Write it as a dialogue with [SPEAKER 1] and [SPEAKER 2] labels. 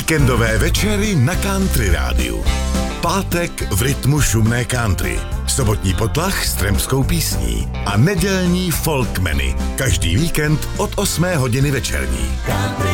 [SPEAKER 1] Víkendové večery na Country rádiu. Pátek v rytmu šumné country. Sobotní potlach s trampskou písní. A nedělní folkmeny. Každý víkend od 8 hodiny večerní.
[SPEAKER 2] Country